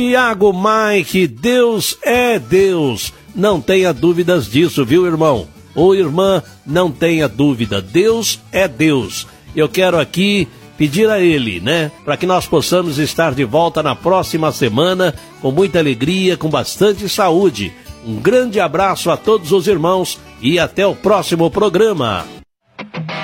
Tiago Mike, Deus é Deus. Não tenha dúvidas disso, viu, irmão? Ou irmã, não tenha dúvida. Deus é Deus. Eu quero aqui pedir a Ele, né? Para que nós possamos estar de volta na próxima semana com muita alegria, com bastante saúde. Um grande abraço a todos os irmãos e até o próximo programa.